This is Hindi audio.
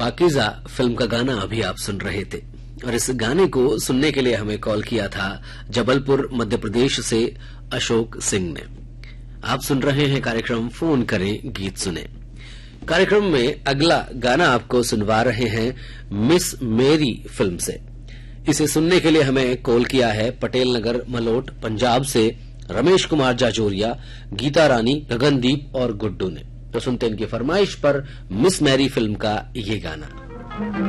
पाकीज़ा फिल्म का गाना अभी आप सुन रहे थे और इस गाने को सुनने के लिए हमें कॉल किया था जबलपुर मध्य प्रदेश से अशोक सिंह ने। आप सुन रहे हैं कार्यक्रम फोन करें गीत सुने। कार्यक्रम में अगला गाना आपको सुनवा रहे हैं मिस मेरी फिल्म से। इसे सुनने के लिए हमें कॉल किया है पटेल नगर मलोट पंजाब से रमेश कुमार जाजोरिया, गीता रानी, गगनदीप और गुड्डू ने। तो सुनते हैं इनकी फरमाइश पर मिस मैरी फिल्म का ये गाना।